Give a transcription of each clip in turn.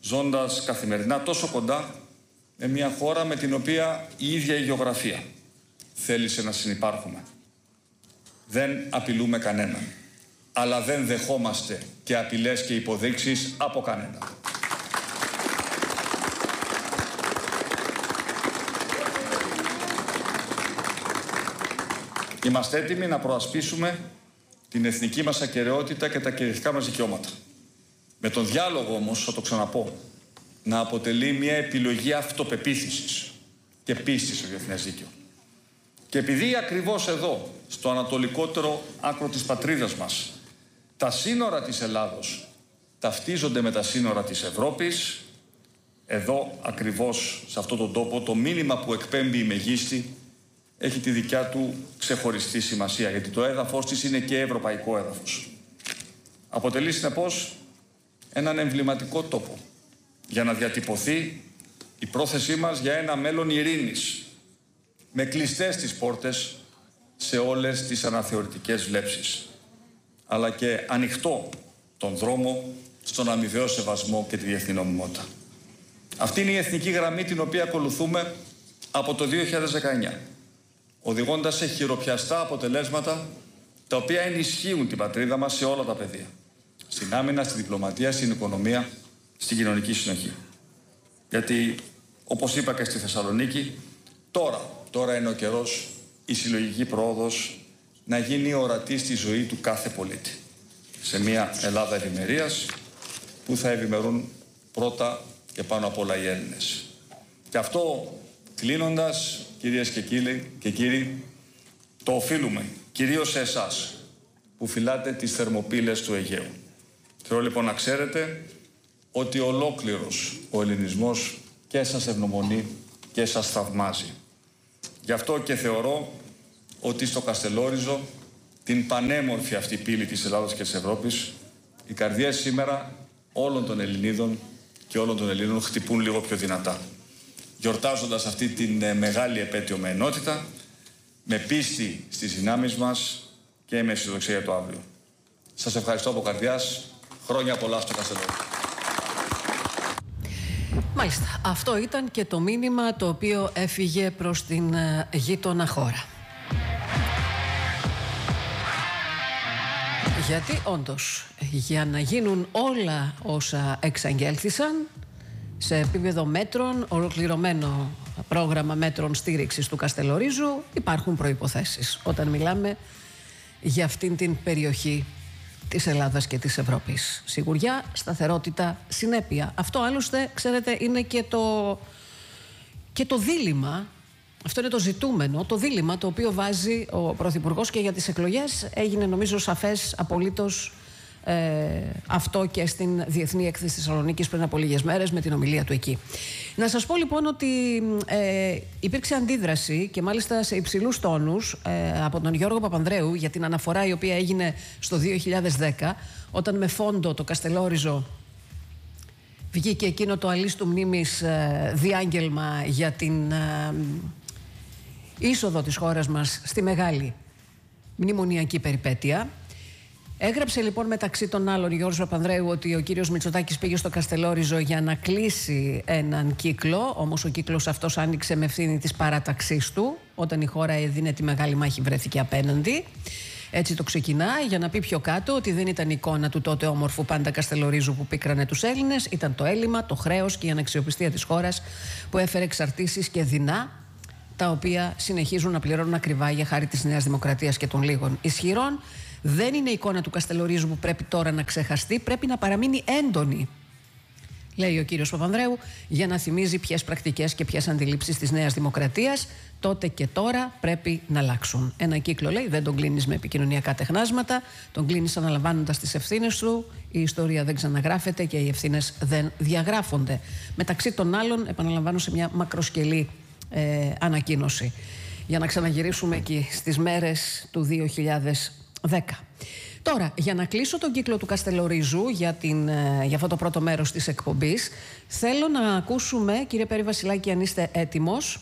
ζώντας καθημερινά τόσο κοντά με μια χώρα με την οποία η ίδια η γεωγραφία θέλησε να συνυπάρχουμε. Δεν απειλούμε κανέναν, αλλά δεν δεχόμαστε και απειλές και υποδείξεις από κανέναν. Είμαστε έτοιμοι να προασπίσουμε την εθνική μας ακεραιότητα και τα κυριαρχικά μας δικαιώματα. Με τον διάλογο όμως, θα το ξαναπώ, να αποτελεί μια επιλογή αυτοπεποίθησης και πίστης στο διεθνές δίκαιο. Και επειδή ακριβώς εδώ, στο ανατολικότερο άκρο της πατρίδας μας, τα σύνορα της Ελλάδος ταυτίζονται με τα σύνορα της Ευρώπης, εδώ ακριβώς σε αυτόν τον τόπο το μήνυμα που εκπέμπει η Μεγίστη έχει τη δικιά του ξεχωριστή σημασία, γιατί το έδαφος της είναι και ευρωπαϊκό έδαφος. Αποτελεί συνεπώς έναν εμβληματικό τόπο για να διατυπωθεί η πρόθεσή μας για ένα μέλλον ειρήνης, με κλειστές τις πόρτες σε όλες τις αναθεωρητικές βλέψεις, αλλά και ανοιχτό τον δρόμο στον αμοιβαίο σεβασμό και τη διεθνή νομιμότητα. Αυτή είναι η εθνική γραμμή την οποία ακολουθούμε από το 2019, οδηγώντας σε χειροπιαστά αποτελέσματα τα οποία ενισχύουν την πατρίδα μας σε όλα τα πεδία. Στην άμυνα, στη διπλωματία, στην οικονομία, στην κοινωνική συνοχή. Γιατί, όπως είπα και στη Θεσσαλονίκη, τώρα είναι ο καιρός η συλλογική πρόοδος να γίνει ορατή στη ζωή του κάθε πολίτη. Σε μια Ελλάδα ευημερίας που θα ευημερούν πρώτα και πάνω απ' όλα οι Έλληνες. Και αυτό, κλείνοντας, κυρίες και κύριοι, το οφείλουμε κυρίως σε εσάς που φυλάτε τις θερμοπύλες του Αιγαίου. Θέλω λοιπόν να ξέρετε ότι ολόκληρος ο ελληνισμός και σας ευγνωμονεί και σας θαυμάζει. Γι' αυτό και θεωρώ ότι στο Καστελόριζο, την πανέμορφη αυτή πύλη της Ελλάδος και της Ευρώπης, οι καρδιές σήμερα όλων των Ελληνίδων και όλων των Ελλήνων χτυπούν λίγο πιο δυνατά, γιορτάζοντας αυτή την μεγάλη επέτειο με ενότητα, με πίστη στις δυνάμεις μας και με αισιοδοξία για το αύριο. Σας ευχαριστώ από καρδιάς. Χρόνια πολλά στο Καστελόριζο. Μάλιστα, αυτό ήταν και το μήνυμα το οποίο έφυγε προς την γείτονα χώρα. Γιατί όντως, για να γίνουν όλα όσα εξαγγέλθησαν σε επίπεδο μέτρων, ολοκληρωμένο πρόγραμμα μέτρων στήριξης του Καστελορίζου, υπάρχουν προϋποθέσεις όταν μιλάμε για αυτήν την περιοχή της Ελλάδας και της Ευρώπης. Σιγουριά, σταθερότητα, συνέπεια. Αυτό άλλωστε, ξέρετε, είναι και το δίλημμα. Αυτό είναι το ζητούμενο, το δίλημμα το οποίο βάζει ο Πρωθυπουργός και για τις εκλογές. Έγινε νομίζω σαφές απολύτως αυτό και στην Διεθνή Έκθεση της Θεσσαλονίκης πριν από λίγες μέρες με την ομιλία του εκεί. Να σας πω λοιπόν ότι υπήρξε αντίδραση και μάλιστα σε υψηλούς τόνους από τον Γιώργο Παπανδρέου για την αναφορά η οποία έγινε στο 2010, όταν με φόντο το Καστελόριζο βγήκε εκείνο το αλίστου μνήμης διάγγελμα για την είσοδο της χώρας μας στη μεγάλη μνημονιακή περιπέτεια. Έγραψε λοιπόν μεταξύ των άλλων Γιώργος Παπανδρέου ότι ο κύριος Μητσοτάκης πήγε στο Καστελόριζο για να κλείσει έναν κύκλο, όμως ο κύκλος αυτός άνοιξε με ευθύνη της παράταξής του, όταν η χώρα έδινε τη μεγάλη μάχη, βρέθηκε απέναντι. Έτσι το ξεκινάει, για να πει πιο κάτω ότι δεν ήταν η εικόνα του τότε όμορφου πάντα Καστελορίζου που πίκρανε τους Έλληνες, ήταν το έλλειμμα, το χρέος και η αναξιοπιστία της χώρας που έφερε εξαρτήσεις και δεινά, τα οποία συνεχίζουν να πληρώνουν ακριβά για χάρη της Νέας Δημοκρατίας και των λίγων ισχυρών. Δεν είναι η εικόνα του Καστελορίζου που πρέπει τώρα να ξεχαστεί, πρέπει να παραμείνει έντονη, λέει ο κύριος Παπανδρέου, για να θυμίζει ποιες πρακτικές και ποιες αντιλήψεις της Νέας Δημοκρατίας τότε και τώρα πρέπει να αλλάξουν. Ένα κύκλο, λέει, δεν τον κλείνεις με επικοινωνιακά τεχνάσματα, τον κλείνεις αναλαμβάνοντας τις ευθύνες σου. Η ιστορία δεν ξαναγράφεται και οι ευθύνες δεν διαγράφονται. Μεταξύ των άλλων, επαναλαμβάνω, σε μια μακροσκελή ανακοίνωση, για να ξαναγυρίσουμε εκεί στις μέρες του 2010. Τώρα, για να κλείσω τον κύκλο του Καστελορίζου για αυτό το πρώτο μέρος της εκπομπής, θέλω να ακούσουμε, κύριε Πέρη Βασιλάκη, αν είστε έτοιμος,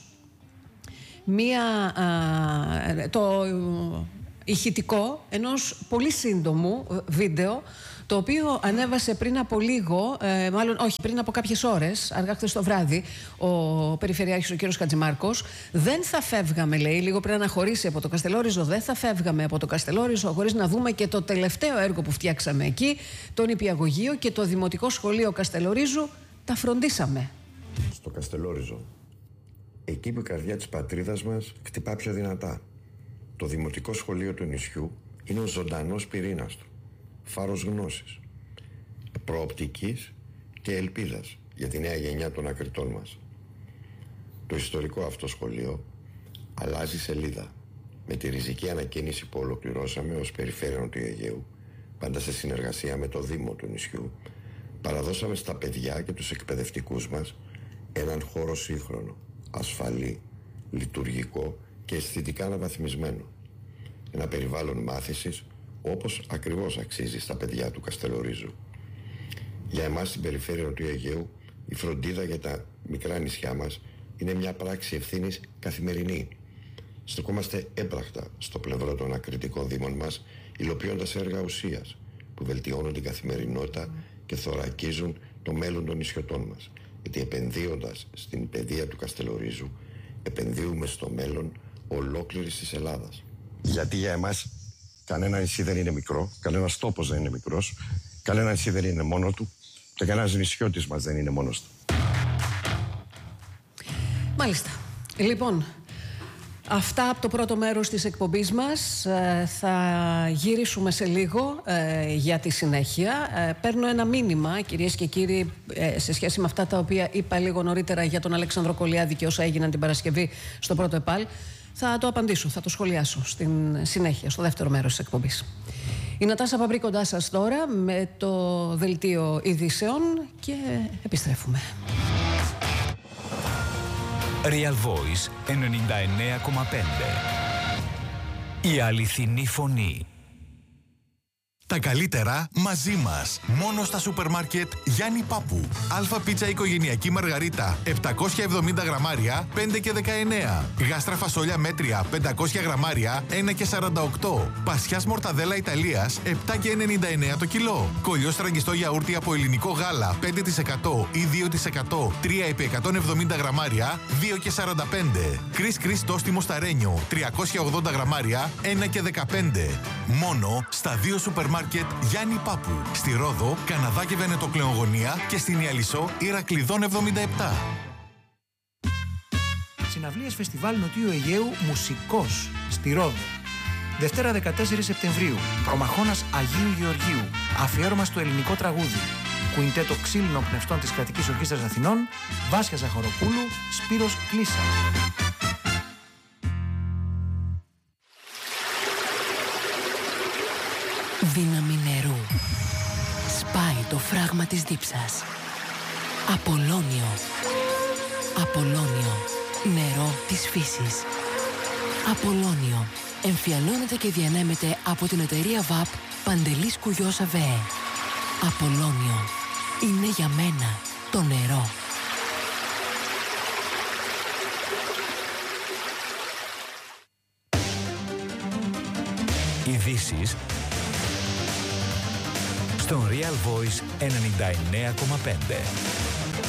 το ηχητικό ενός πολύ σύντομου βίντεο, το οποίο ανέβασε πριν από λίγο, μάλλον όχι, πριν από κάποιες ώρες, αργά χθες το βράδυ, ο Περιφερειάρχης, ο κύριος Χατζημάρκος. Δεν θα φεύγαμε, λέει, λίγο πριν αναχωρήσει από το Καστελόριζο, δεν θα φεύγαμε από το Καστελόριζο χωρίς να δούμε και το τελευταίο έργο που φτιάξαμε εκεί, το νηπιαγωγείο και το Δημοτικό Σχολείο Καστελορίζου. Τα φροντίσαμε. Στο Καστελόριζο, εκεί που η καρδιά της πατρίδας μας χτυπά πιο δυνατά. Το Δημοτικό Σχολείο του νησιού είναι ο ζωντανός πυρήνας του. Φάρος γνώσης, προοπτικής και ελπίδας για τη νέα γενιά των ακριτών μας. Το ιστορικό αυτό σχολείο αλλάζει σελίδα με τη ριζική ανακαίνιση που ολοκληρώσαμε ως Περιφέρεια Νοτιού Αιγαίου, πάντα σε συνεργασία με το Δήμο του νησιού. Παραδώσαμε στα παιδιά και τους εκπαιδευτικούς μας έναν χώρο σύγχρονο, ασφαλή, λειτουργικό και αισθητικά αναβαθμισμένο. Ένα περιβάλλον μάθησης όπως ακριβώς αξίζει στα παιδιά του Καστελορίζου. Για εμάς στην Περιφέρεια Νοτιού Αιγαίου, η φροντίδα για τα μικρά νησιά μας είναι μια πράξη ευθύνης καθημερινή. Στεκόμαστε έμπρακτα στο πλευρό των ακριτικών δήμων μας, υλοποιώντας έργα ουσίας που βελτιώνουν την καθημερινότητα και θωρακίζουν το μέλλον των νησιωτών μας. Γιατί επενδύοντας στην παιδεία του Καστελορίζου, επενδύουμε στο μέλλον ολόκληρης της Ελλάδας. Γιατί για εμάς κανένα νησί δεν είναι μικρό, κανένας τόπος δεν είναι μικρός, κανένα νησί δεν είναι μόνο του και κανένας νησιώτης μας δεν είναι μόνος του. Μάλιστα. Λοιπόν, αυτά από το πρώτο μέρος της εκπομπής μας. Θα γυρίσουμε σε λίγο για τη συνέχεια. Παίρνω ένα μήνυμα, κυρίες και κύριοι, σε σχέση με αυτά τα οποία είπα λίγο νωρίτερα για τον Αλέξανδρο Κολιάδη και όσα έγιναν την Παρασκευή στο πρώτο ΕΠΑΛ. Θα το απαντήσω, θα το σχολιάσω στην συνέχεια, στο δεύτερο μέρος της εκπομπής. Η Νατάσα Παμπρή κοντά σας τώρα με το δελτίο ειδήσεων και επιστρέφουμε. Real Voice 99,5. Η αληθινή φωνή. Τα καλύτερα μαζί μας. Μόνο στα σούπερ μάρκετ Γιάννη Πάπου. Αλφα πίτσα οικογενειακή μαργαρίτα 770 γραμμάρια 5 και 19. Γάστρα φασόλια μέτρια 500 γραμμάρια 1 και 48. Πασιάς μορταδέλα Ιταλίας 7 και 99 το κιλό. Κολλιό στραγγιστό γιαούρτι από ελληνικό γάλα 5% ή 2% 3 επί 170 γραμμάρια 2 και 45. Κρίς κρίς τόστι μοσταρένιο 380 γραμμάρια 1 και 15. Μόνο στα 2 σούπερ μάρκετ Γιάννη Πάπου. Στη Ρόδο, Καναδά και Βενετοκλεογωνία και στην Ιαλισσό Ηρακλειδών 77. Συναυλίες Φεστιβάλ Νοτιού Αιγαίου Μουσικός στη Ρόδο. Δευτέρα 14 Σεπτεμβρίου. Προμαχώνας Αγίου Γεωργίου. Αφιέρωμα στο ελληνικό τραγούδι. Κουιντέτο ξύλινων πνευστών της Κρατικής Ορχήστρας Αθηνών. Βάσια Ζαχαροπούλου. Σπύρος Κλίσσα. Δύναμη νερού. Σπάει το φράγμα της δίψας. Απολώνιο. Απολώνιο. Νερό της φύσης. Απολώνιο. Εμφιαλώνεται και διανέμεται από την εταιρεία ΒΑΠ Παντελής Κουγιός ΑΒΕ. Απολώνιο. Είναι για μένα το νερό. Ειδήσεις στον Real Voice 99,5.